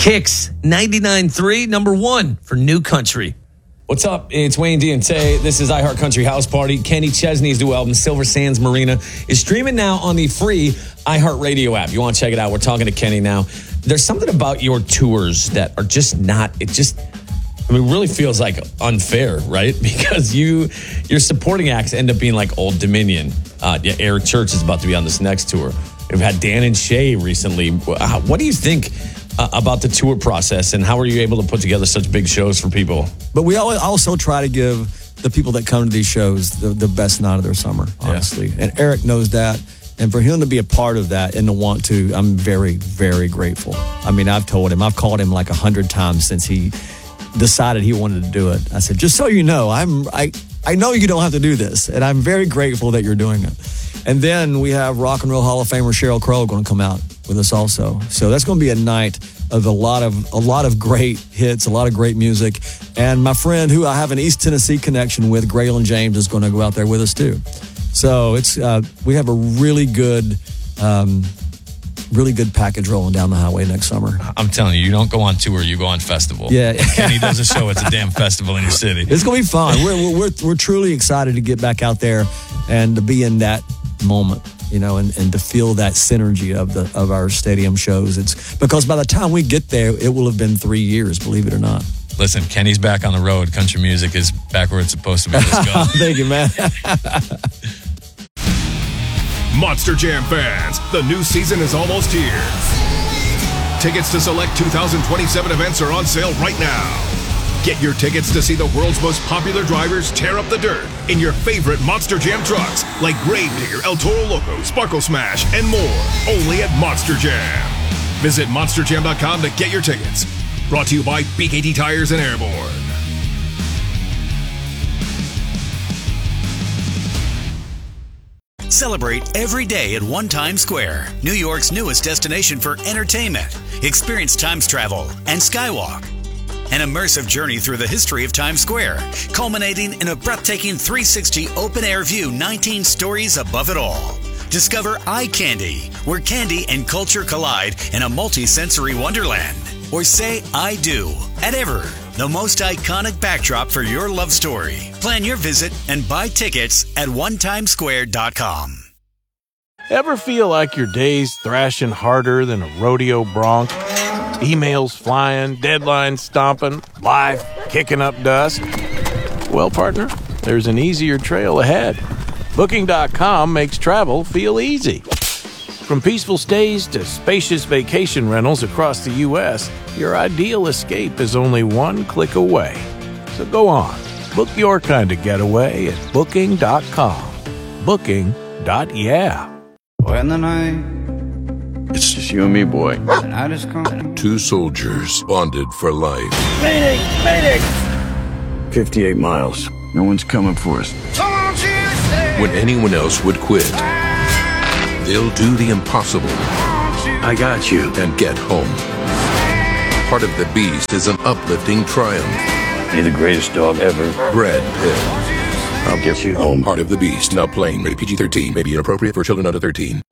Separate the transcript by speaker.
Speaker 1: Kicks 99.3, number one for New Country.
Speaker 2: What's up? It's Wayne D. and Tay. This is iHeart Country House Party. Kenny Chesney's new album, Silver Sands Marina, is streaming now on the free iHeart Radio app. You want to check it out? We're talking to Kenny now. There's something about your tours that are just not, really feels like unfair, right? Because your supporting acts end up being like Old Dominion. Eric Church is about to be on this next tour. We've had Dan and Shay recently. What do you think about the tour process, and how are you able to put together such big shows for people?
Speaker 3: But we also try to give the people that come to these shows the best night of their summer, honestly. Yeah. And Eric knows that. And for him to be a part of that and to want to, I'm very, very grateful. I mean, I've called him like 100 times since he decided he wanted to do it. I said, just so you know, I know you don't have to do this, and I'm very grateful that you're doing it. And then we have Rock and Roll Hall of Famer Sheryl Crow going to come out with us also. So that's going to be a night of a lot of great hits, a lot of great music. And my friend who I have an East Tennessee connection with, Graylin James, is going to go out there with us too. So it's we have a really good package rolling down the highway next summer.
Speaker 4: I'm telling you don't go on tour, you go on festival.
Speaker 3: Yeah.
Speaker 4: Kenny does a show, it's a damn festival in your city.
Speaker 3: It's going to be fun. We're truly excited to get back out there and to be in that moment, and to feel that synergy of our stadium shows. It's because by the time we get there, it will have been 3 years, believe it or not.
Speaker 4: Listen, Kenny's back on the road. Country music is back where it's supposed to be. Let's go.
Speaker 3: Thank you, man.
Speaker 5: Monster Jam fans, the new season is almost here. Tickets to select 2027 events are on sale right now. Get your tickets to see the world's most popular drivers tear up the dirt in your favorite Monster Jam trucks like Gravedigger, El Toro Loco, Sparkle Smash, and more. Only at Monster Jam. Visit monsterjam.com to get your tickets. Brought to you by BKT Tires and Airborne.
Speaker 6: Celebrate every day at One Times Square, New York's newest destination for entertainment. Experience Times Travel and Skywalk. An immersive journey through the history of Times Square, culminating in a breathtaking 360 open-air view 19 stories above it all. Discover Eye Candy, where candy and culture collide in a multi-sensory wonderland. Or say I do at Ever, the most iconic backdrop for your love story. Plan your visit and buy tickets at onetimesquare.com.
Speaker 7: Ever feel like your day's thrashing harder than a rodeo bronc? Emails flying, deadlines stomping, life kicking up dust? Well, partner, there's an easier trail ahead. Booking.com makes travel feel easy. From peaceful stays to spacious vacation rentals across the U.S., your ideal escape is only one click away. So go on, book your kind of getaway at Booking.com. Booking.yeah.
Speaker 8: When the night,
Speaker 9: it's just you and me, boy.
Speaker 8: the night is coming.
Speaker 10: Two soldiers bonded for life.
Speaker 8: Mayday! Mayday!
Speaker 9: 58 miles. No one's coming for us.
Speaker 10: When anyone else would quit, they'll do the impossible.
Speaker 9: I got you.
Speaker 10: And get home. Heart of the Beast is an uplifting triumph.
Speaker 9: You're the greatest dog ever.
Speaker 10: Brad Pitt.
Speaker 9: I'll get you home.
Speaker 10: Heart of the Beast, now playing. Rated PG-13. May be inappropriate for children under 13.